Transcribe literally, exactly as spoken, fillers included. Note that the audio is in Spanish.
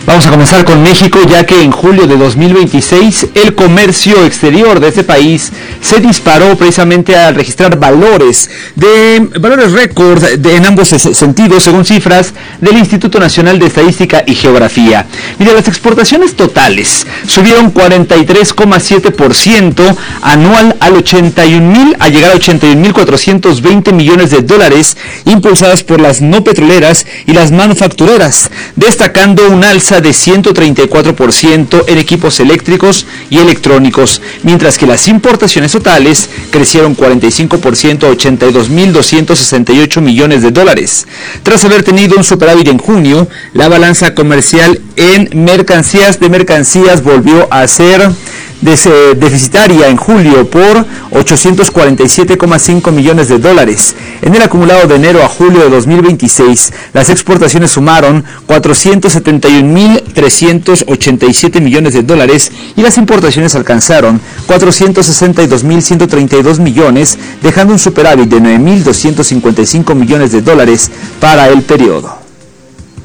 Vamos a comenzar con México, ya que en julio de dos mil veintiséis el comercio exterior de este país se disparó precisamente al registrar valores de valores récord en ambos sentidos, según cifras del Instituto Nacional de Estadística y Geografía. Mira, las exportaciones totales subieron cuarenta y tres coma siete por ciento anual al ochenta y un mil, a llegar a ochenta y un mil cuatrocientos veinte millones de dólares, impulsadas por las no petroleras y las manufactureras, destacando un alza de ciento treinta y cuatro por ciento en equipos eléctricos y electrónicos, mientras que las importaciones totales crecieron cuarenta y cinco por ciento a ochenta y dos mil doscientos sesenta y ocho millones de dólares. Tras haber tenido un superávit en junio, la balanza comercial en mercancías de mercancías volvió a ser deficitaria en julio por ochocientos cuarenta y siete coma cinco millones de dólares. En el acumulado de enero a julio de dos mil veintiséis, las exportaciones sumaron cuatrocientos setenta y un mil trescientos ochenta y siete millones de dólares y las importaciones alcanzaron cuatrocientos sesenta y dos mil ciento treinta y dos millones, dejando un superávit de nueve mil doscientos cincuenta y cinco millones de dólares para el periodo.